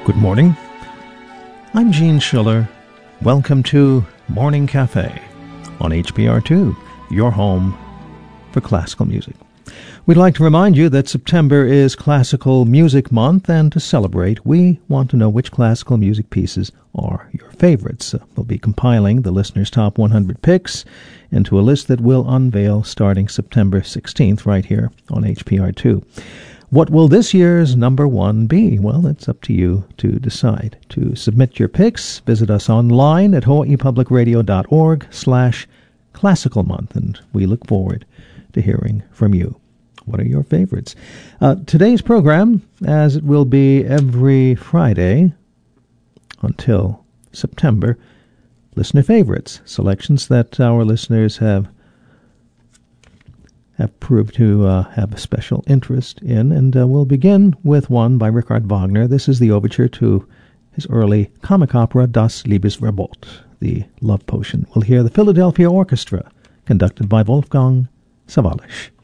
Good morning. I'm Gene Schiller. Welcome to Morning Cafe on HPR2, your home for classical music. We'd like to remind you that September is Classical Music Month, and to celebrate, we want to know which classical music pieces are your favorites. We'll be compiling the listeners' top 100 picks into a list that we'll unveil starting September 16th right here on HPR2. What will this year's number one be? Well, it's up to you to decide. To submit your picks, visit us online at hawaiipublicradio.org/classical month, and we look forward to hearing from you. What are your favorites? Today's program, as it will be every Friday until September, listener favorites, selections that our listeners have proved to have a special interest in, and we'll begin with one by Richard Wagner. This is the overture to his early comic opera Das Liebesverbot, the Love Potion. We'll hear the Philadelphia Orchestra, conducted by Wolfgang Sawallisch.